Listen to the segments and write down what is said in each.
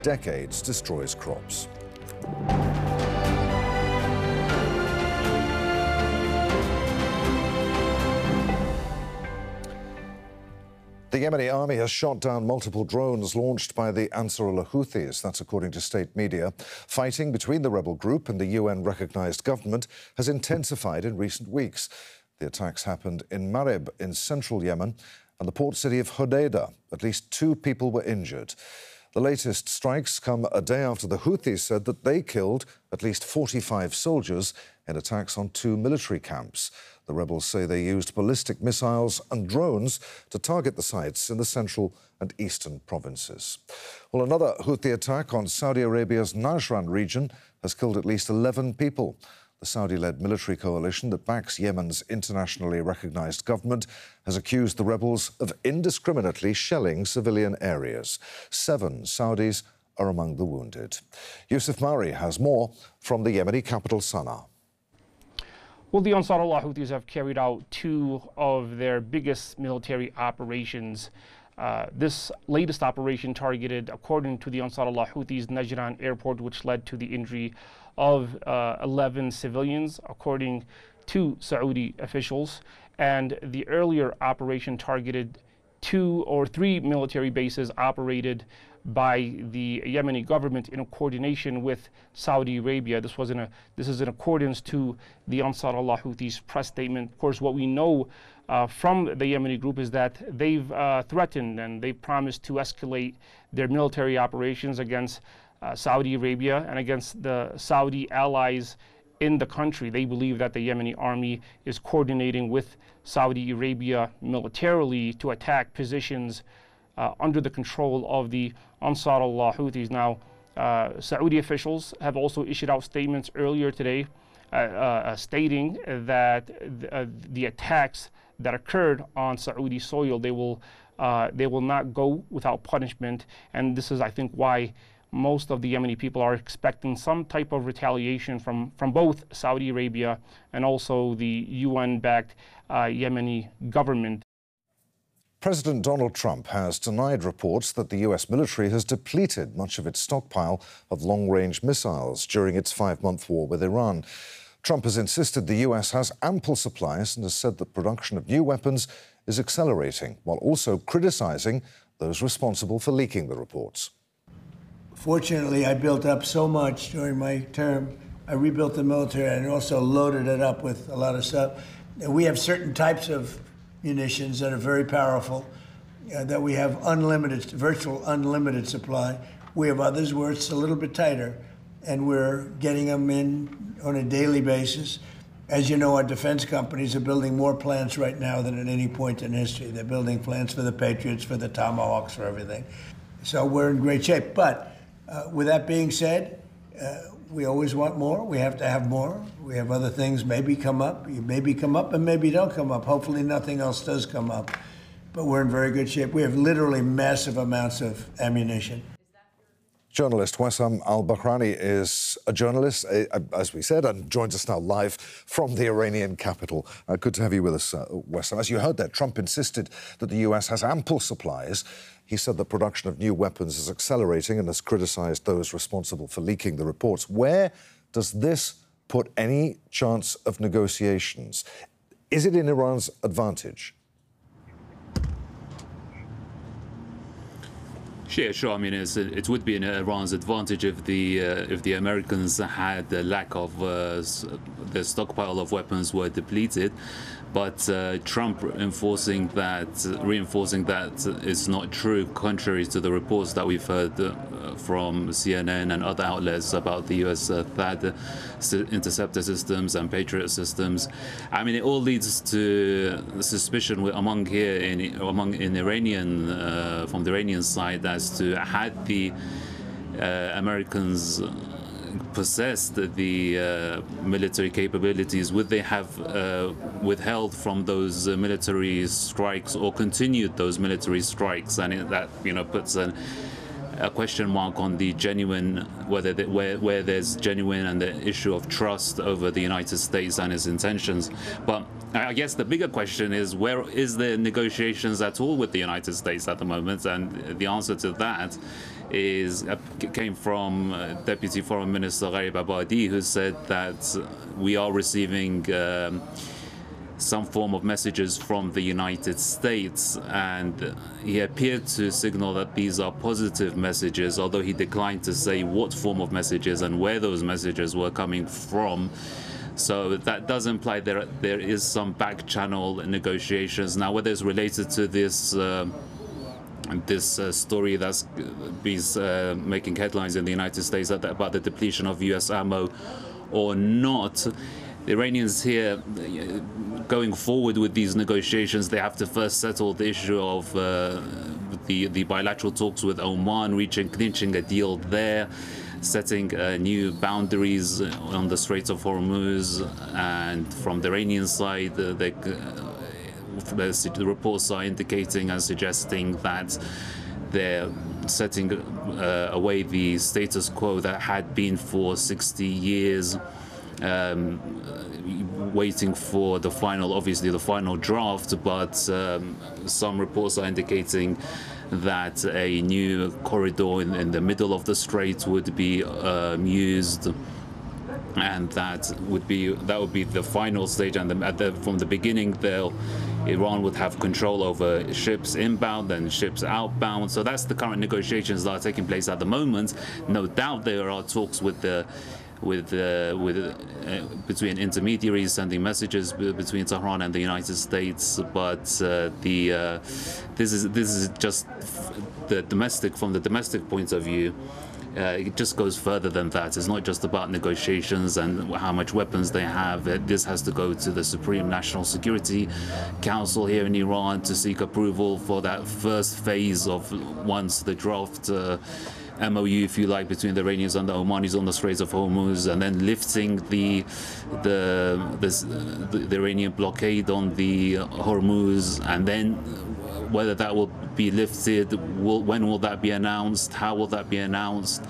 decades destroys crops. The Yemeni army has shot down multiple drones launched by the Ansarullah Houthis. That's according to state media. Fighting between the rebel group and the UN-recognized government has intensified in recent weeks. The attacks happened in Marib in central Yemen and the port city of Hodeidah. At least 2 people were injured. The latest strikes come a day after the Houthis said that they killed at least 45 soldiers in attacks on 2 military camps. The rebels say they used ballistic missiles and drones to target the sites in the central and eastern provinces. Well, another Houthi attack on Saudi Arabia's Najran region has killed at least 11 people. The Saudi-led military coalition that backs Yemen's internationally recognized government has accused the rebels of indiscriminately shelling civilian areas. 7 Saudis are among the wounded. Yusuf Mari has more from the Yemeni capital, Sana'a. Well, the Ansarullah Houthis have carried out 2 of their biggest military operations. This latest operation targeted, according to the Ansarullah Houthis, Najran airport, which led to the injury of 11 civilians, according to Saudi officials. And the earlier operation targeted 2 or 3 military bases operated by the Yemeni government in coordination with Saudi Arabia. This is in accordance to the Ansarullah Houthis press statement. Of course, what we know from the Yemeni group is that they've threatened and they've promised to escalate their military operations against Saudi Arabia and against the Saudi allies in the country. They believe that the Yemeni army is coordinating with Saudi Arabia militarily to attack positions under the control of the Ansarullah Houthis. Now, Saudi officials have also issued out statements earlier today stating that the attacks that occurred on Saudi soil, they will not go without punishment. And this is, I think, why most of the Yemeni people are expecting some type of retaliation from both Saudi Arabia and also the UN-backed Yemeni government. President Donald Trump has denied reports that the U.S. military has depleted much of its stockpile of long-range missiles during its 5-month war with Iran. Trump has insisted the U.S. has ample supplies and has said that production of new weapons is accelerating, while also criticizing those responsible for leaking the reports. Fortunately, I built up so much during my term. I rebuilt the military and also loaded it up with a lot of stuff. And we have certain types of munitions that are very powerful, that we have virtual unlimited supply. We have others where it's a little bit tighter, and we're getting them in on a daily basis. As you know, our defense companies are building more plants right now than at any point in history. They're building plants for the Patriots, for the Tomahawks, for everything. So we're in great shape. But with that being said, we always want more. We have to have more. We have other things maybe come up. You maybe come up and maybe don't come up. Hopefully nothing else does come up. But we're in very good shape. We have literally massive amounts of ammunition. Journalist Wessam al-Bahrani is a journalist, as we said, and joins us now live from the Iranian capital. Good to have you with us, Wessam. As you heard there, Trump insisted that the U.S. has ample supplies. He said the production of new weapons is accelerating and has criticised those responsible for leaking the reports. Where does this put any chance of negotiations? Is it in Iran's advantage? Yeah, sure. I mean, it would be in Iran's advantage if the Americans had the lack of the stockpile of weapons were depleted. But Trump reinforcing that is not true, contrary to the reports that we've heard from CNN and other outlets about the U.S. THAAD interceptor systems and Patriot systems. I mean, it all leads to suspicion among Iranian from the Iranian side as to had the Americans possessed the military capabilities, would they have withheld from those military strikes or continued those military strikes? And that puts a question mark on the genuine, where there's genuine and the issue of trust over the United States and its intentions. But I guess the bigger question is, where is there negotiations at all with the United States at the moment? And the answer to that came from Deputy Foreign Minister Gharib Abadi, who said that we are receiving some form of messages from the United States, and he appeared to signal that these are positive messages, although he declined to say what form of messages and where those messages were coming from. So that does imply there is some back channel negotiations. Now, whether it's related to this story that's been making headlines in the United States about the depletion of US ammo or not, the Iranians here, going forward with these negotiations, they have to first settle the issue of the bilateral talks with Oman, clinching a deal there, setting new boundaries on the Straits of Hormuz. And from the Iranian side, the reports are indicating and suggesting that they're setting away the status quo that had been for 60 years, waiting for the final draft, but some reports are indicating that a new corridor in the middle of the strait would be used, and that would be the final stage. And from the beginning, Iran would have control over ships inbound and ships outbound. So that's the current negotiations that are taking place at the moment. No doubt there are talks between intermediaries, sending messages between Tehran and the United States, but this is just from the domestic point of view. It just goes further than that. It's not just about negotiations and how much weapons they have. This has to go to the Supreme National Security Council here in Iran to seek approval for that first phase of once the draft MOU, if you like, between the Iranians and the Omanis on the Straits of Hormuz, and then lifting the Iranian blockade on the Hormuz, and then whether that will be lifted, when will that be announced, how will that be announced?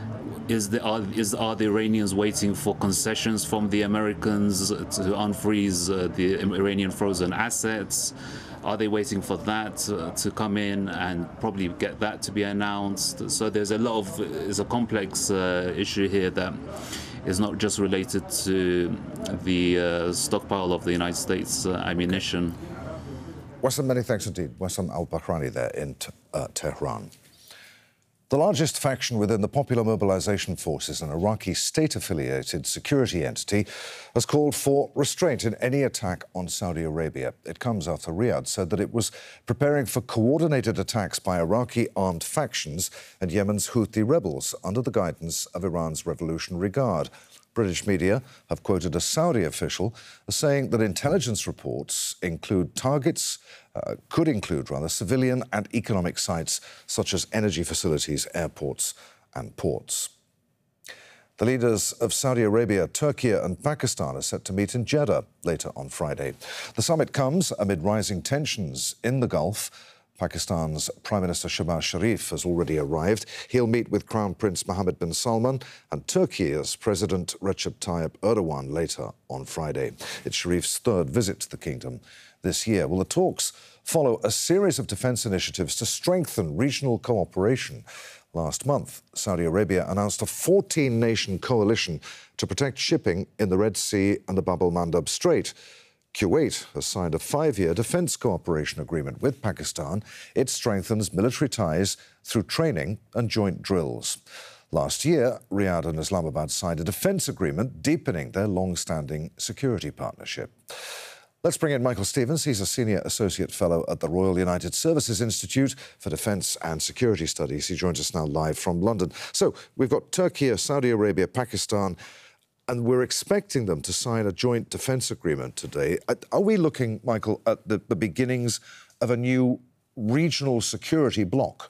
Are the Iranians waiting for concessions from the Americans to unfreeze the Iranian frozen assets? Are they waiting for that to come in and probably get that to be announced? So there's a complex issue here that is not just related to the stockpile of the United States ammunition. Wassam, many thanks indeed. Wassam al-Bahrani there in Tehran. The largest faction within the Popular Mobilization Forces, an Iraqi state-affiliated security entity, has called for restraint in any attack on Saudi Arabia. It comes after Riyadh said that it was preparing for coordinated attacks by Iraqi armed factions and Yemen's Houthi rebels under the guidance of Iran's Revolutionary Guard. British media have quoted a Saudi official as saying that intelligence reports could include civilian and economic sites such as energy facilities, airports and ports. The leaders of Saudi Arabia, Turkey and Pakistan are set to meet in Jeddah later on Friday. The summit comes amid rising tensions in the Gulf. Pakistan's Prime Minister Shehbaz Sharif has already arrived. He'll meet with Crown Prince Mohammed bin Salman and Turkey's President Recep Tayyip Erdogan later on Friday. It's Sharif's third visit to the kingdom this year. Well, the talks follow a series of defence initiatives to strengthen regional cooperation. Last month, Saudi Arabia announced a 14-nation coalition to protect shipping in the Red Sea and the Bab el-Mandab Strait. Kuwait has signed a 5-year defence cooperation agreement with Pakistan. It strengthens military ties through training and joint drills. Last year, Riyadh and Islamabad signed a defence agreement deepening their long-standing security partnership. Let's bring in Michael Stevens. He's a Senior Associate Fellow at the Royal United Services Institute for Defence and Security Studies. He joins us now live from London. So we've got Turkey, Saudi Arabia, Pakistan, and we're expecting them to sign a joint defence agreement today. Are we looking, Michael, at the beginnings of a new regional security bloc?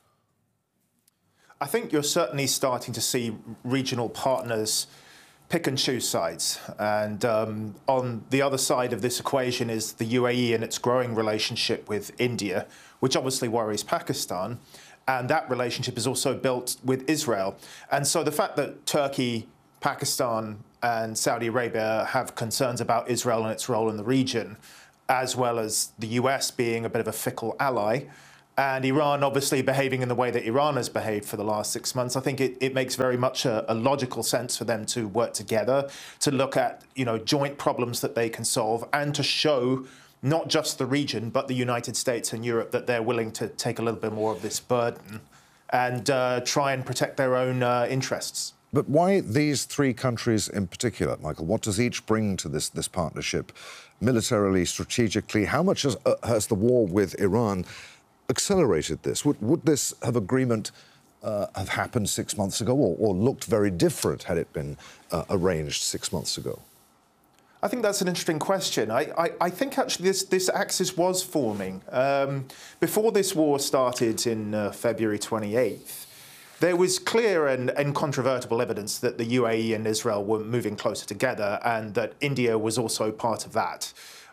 I think you're certainly starting to see regional partners pick and choose sides. And on the other side of this equation is the UAE and its growing relationship with India, which obviously worries Pakistan. And that relationship is also built with Israel. And so the fact that Turkey, Pakistan and Saudi Arabia have concerns about Israel and its role in the region, as well as the US being a bit of a fickle ally, and Iran obviously behaving in the way that Iran has behaved for the last 6 months, I think it makes very much a logical sense for them to work together, to look at, joint problems that they can solve, and to show not just the region, but the United States and Europe that they're willing to take a little bit more of this burden and try and protect their own interests. But why these three countries in particular, Michael? What does each bring to this partnership, militarily, strategically? How much has the war with Iran accelerated this? Would this agreement have happened 6 months ago, or looked very different had it been arranged 6 months ago? I think that's an interesting question. I think actually this axis was forming. Before this war started in February 28th, there was clear and incontrovertible evidence that the UAE and Israel were moving closer together, and that India was also part of that.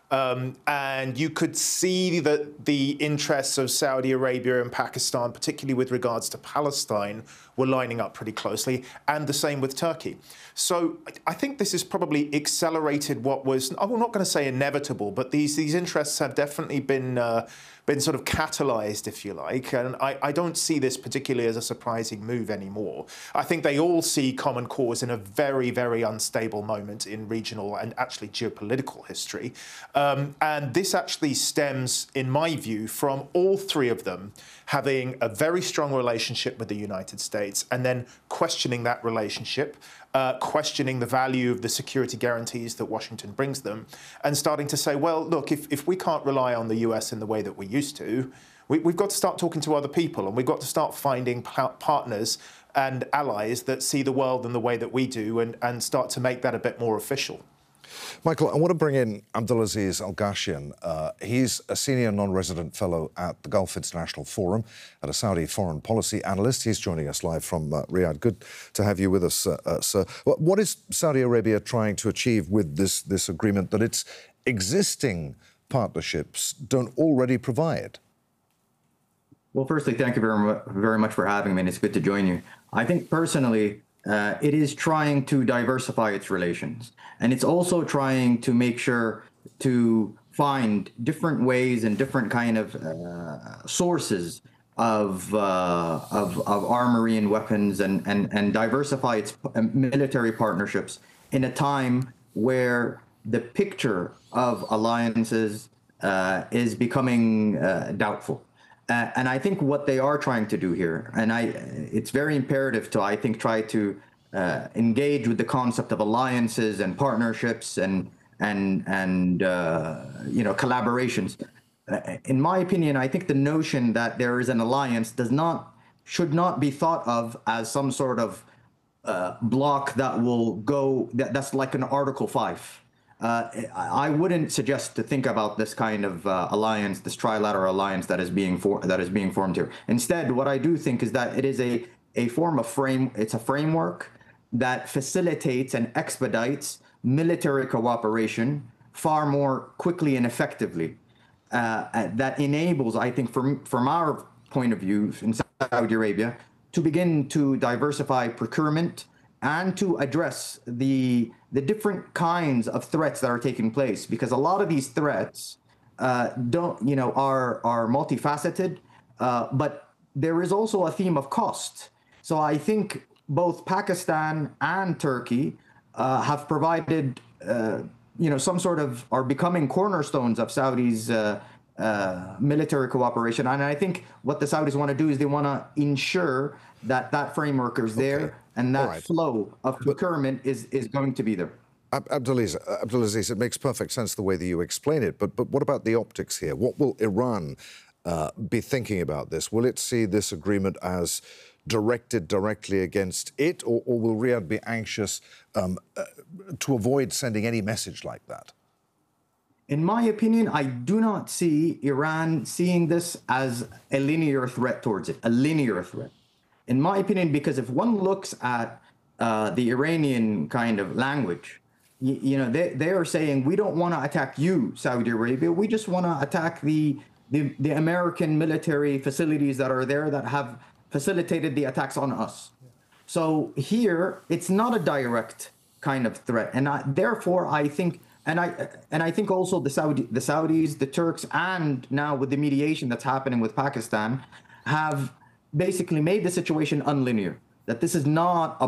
And you could see that the interests of Saudi Arabia and Pakistan, particularly with regards to Palestine, were lining up pretty closely, and the same with Turkey. So I think this has probably accelerated what was, I'm not going to say inevitable, but these interests have definitely been sort of catalyzed, if you like. And I don't see this particularly as a surprising move anymore. I think they all see common cause in a very, very unstable moment in regional and actually geopolitical history. And this actually stems, in my view, from all three of them having a very strong relationship with the United States and then questioning that relationship, questioning the value of the security guarantees that Washington brings them, and starting to say, well, look, if we can't rely on the US in the way that we used to, we've got to start talking to other people, and we've got to start finding partners and allies that see the world in the way that we do, and start to make that a bit more official. Michael, I want to bring in Abdulaziz Al-Gashyan. He's a senior non-resident fellow at the Gulf International Forum and a Saudi foreign policy analyst. He's joining us live from Riyadh. Good to have you with us, sir. What is Saudi Arabia trying to achieve with this agreement that its existing partnerships don't already provide? Well, firstly, thank you very much for having me, and it's good to join you. I think personally, it is trying to diversify its relations, and it's also trying to make sure to find different ways and different kind of sources of armory and weapons, and diversify its military partnerships in a time where the picture of alliances is becoming doubtful. And I think what they are trying to do here, and it's very imperative to, I think, try to engage with the concept of alliances and partnerships and collaborations. In my opinion, I think the notion that there is an alliance should not be thought of as some sort of block that will go, that's like an Article 5. I wouldn't suggest to think about this kind of alliance, this trilateral alliance that is being formed here. Instead, what I do think is that it is a form of it's a framework that facilitates and expedites military cooperation far more quickly and effectively. That enables, I think, from our point of view in Saudi Arabia, to begin to diversify procurement and to address the different kinds of threats that are taking place, because a lot of these threats are multifaceted, but there is also a theme of cost. So I think both Pakistan and Turkey have provided, some sort of, are becoming cornerstones of Saudi's military cooperation. And I think what the Saudis want to do is they want to ensure that framework is there, and that flow of procurement is going to be there. Abdulaziz, it makes perfect sense the way that you explain it, but what about the optics here? What will Iran be thinking about this? Will it see this agreement as directed directly against it, or will Riyadh be anxious to avoid sending any message like that? In my opinion, I do not see Iran seeing this as a linear threat towards it, a linear threat. In my opinion, because if one looks at the Iranian kind of language, they are saying, we don't want to attack you, Saudi Arabia. We just want to attack the American military facilities that are there that have facilitated the attacks on us. So here, it's not a direct kind of threat. And therefore, I think And I think also the Saudis, the Turks, and now with the mediation that's happening with Pakistan, have basically made the situation unlinear. That this is not a